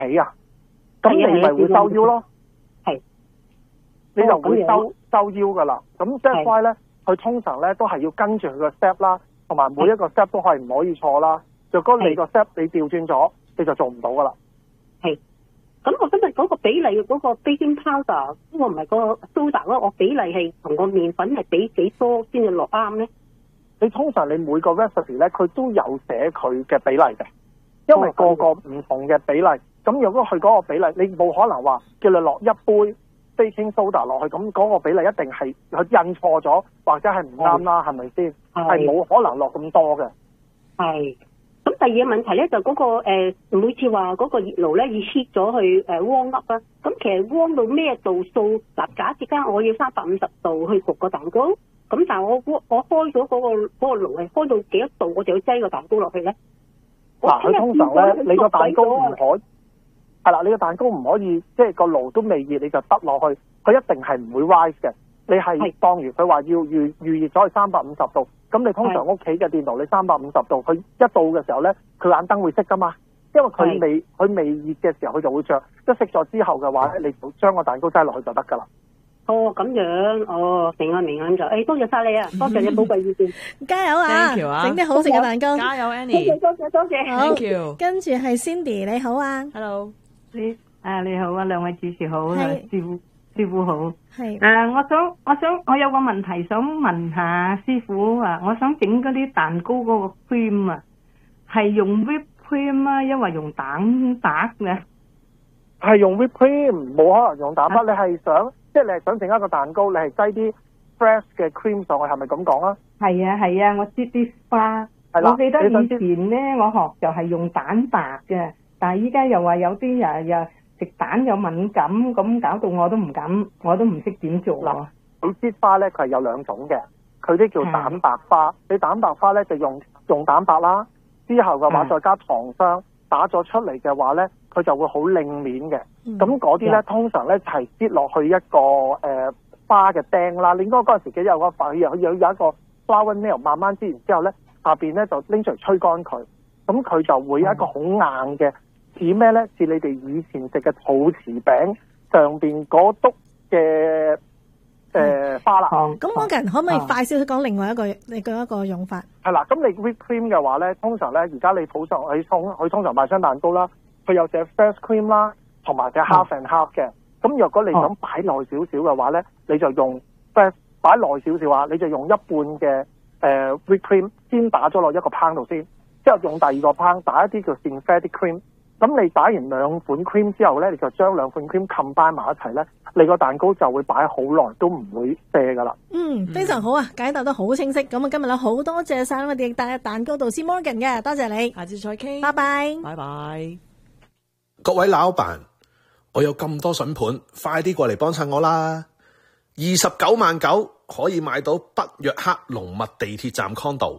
起啊，咁你咪會收腰咯。 係， 你就會收腰噶啦。咁 that's why 咧，佢通常咧都係要跟住佢個 step 啦，同埋每一個 step 都係唔可以錯啦。若果你個 step 你調轉咗，你就做唔到噶啦。 係。咁我今日嗰個比例嗰個 baking powder，嗰個唔係個 soda 咯，我比例係同個麵粉係比幾多先至落啱咧？ 你通常你每個 recipe 咧，佢都有寫佢嘅比例嘅，因為個個唔同嘅比例。咁如果佢嗰個比例，你冇可能話叫你落一杯 baking soda 落去，咁嗰個比例一定係佢印錯咗，或者係唔啱啦，係咪先？係冇可能落咁多嘅。係。 咁第二個問題咧就嗰個每次話嗰個熱爐咧要 heat 咗去warm up 啦，咁其實 warm 到咩度數？嗱，假設間我要350度去焗個蛋糕，咁但係我開咗嗰個爐係開到幾多度，我就要擠個蛋糕落去咧？ 嗱，佢通常咧，你個蛋糕唔可以係啦，你個蛋糕唔可以即係個爐都未熱你就得落去，佢一定係唔會 rise 嘅。你係當如佢話要預熱咗去350度，咁你通常屋企嘅電爐你350度，佢一到嘅時候咧，佢眼燈會熄噶嘛，因為佢未熱嘅時候佢就會着，一熄咗之後嘅話咧，你就將個蛋糕擠落去就得噶啦。 哦，咁樣，哦，明啊就，多謝晒你啊，多謝你寶貴意見， 加油啊，整啲好食嘅蛋糕， 加油 Annie， 多謝， 好 ，Thank you， 跟住係 Cindy 你好啊 ，Hello， 你好啊，兩位主持好，師傅好。 係。 我有個問題想問下師傅啊，我想整嗰啲蛋糕嗰個 cream 啊，係用 whip cream 啊，因為用蛋白嘅？ 係用 whip cream， 冇可能用蛋白。你係想即係你係想整一個蛋糕，你係擠啲 fresh 嘅 cream 上去，係咪咁講啊？ 係啊，我擠啲花。我記得以前咧，我學就係用蛋白嘅，但係依家又話有啲人又食蛋有敏感，咁搞到我都唔敢，我都唔識點做啦。 你擠花咧，佢係有兩種嘅，佢啲叫蛋白花。你蛋白花咧就用蛋白啦，之後嘅話再加糖霜打咗出嚟嘅話咧，佢就會好靚面嘅。咁嗰啲咧通常咧就係擠落去一個花嘅釘啦。你應該嗰陣時記得有一個 flower nail， 慢慢擠完之後咧，下邊咧就拎出嚟吹乾佢，咁佢就會有一個好硬嘅。似咩咧？似你哋以前食嘅肚臍餅上邊嗰篤嘅花啦。 咁我個人可唔可以快少少講另外一個用法？ 係啦，咁你 whipped cream 嘅話咧，通常咧而家你通常賣張蛋糕啦，佢有隻 fresh cream 啦，同埋隻 half and half 嘅。咁若果你想擺耐少少嘅話咧，你就用 fresh 擺耐少少啊，你就用一半嘅whipped cream 先打咗落一個烹度先，之後用第二個烹打一啲叫 synthetic cream。咁你打完兩款 cream 之後咧，你就將兩款 cream combine 埋一齊咧，你個蛋糕就會擺好耐都唔會瀉噶啦。 非常好啊，解答得好清晰。咁啊，今日咧好多謝晒我哋蛋糕導師 Morgan 嘅，多謝你。 下次再傾。 拜拜。 拜拜。 各位老闆，我有咁多筍盤，快啲過嚟幫襯我啦！29.9萬可以買到北約克龍密地鐵站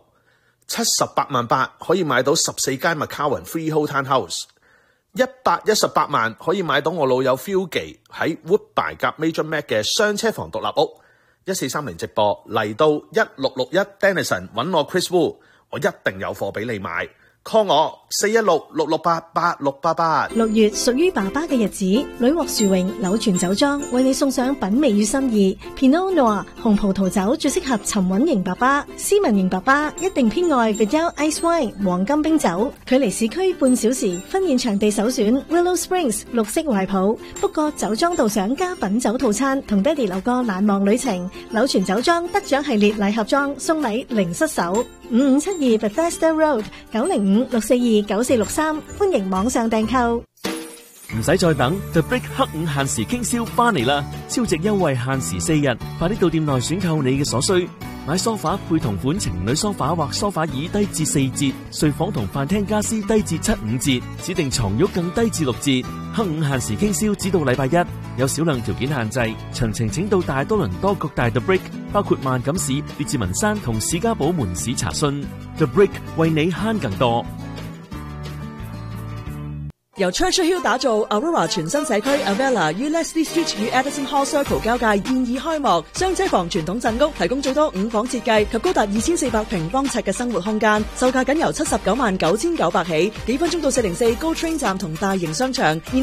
condo，78.8萬可以買到14間 McCowan Freehold Townhouse。118萬可以買到我老友 Phil 記喺 Woodbine 夾 Major Mac 嘅雙車房獨立屋。1430直播嚟到1661 Denison 揾我 Chris Wu， 我一定有貨俾你買。call 我416-668-8688。 6月屬於爸爸嘅日子，屢獲殊榮柳泉酒莊為你送上品味與心意。Pinot Noir 紅葡萄酒最適合沉穩型爸爸，斯文型爸爸一定偏愛 Vidal Ice Wine 黃金冰酒。距離市區半小時，婚宴場地首選 Willow Springs 綠色懷抱。不過酒莊導賞加品酒套餐，同爹哋留個難忘旅程。柳泉酒莊得獎系列禮盒裝，送禮零失手。5572 Bethesda Road 905-642-9463，歡迎網上訂購。 唔使再等 The Brick 黑五限時傾銷翻嚟啦！超值優惠限時4日，快啲到店內選購你嘅所需。買梳化配同款情侶梳化或梳化椅低至4折，睡房同飯廳家私低至7-5折，指定床褥更低至6折。黑五限時傾銷只到禮拜一，有少量條件限制。詳情請到大多倫多各大 The Brick， 包括萬錦市、列治文山同史家堡門市查詢。The Brick 為你慳更多。 由 Churchill Hill 打造 Aurora 全新社區 Avella 於 Leslie Street 與 Edison Hall Circle 交界現已開幕，雙車房傳統鎮屋提供最多5房設計及高達2400平方尺嘅生活空間，售價僅由799900起，幾分鐘到404 GO Train 站同大型商場。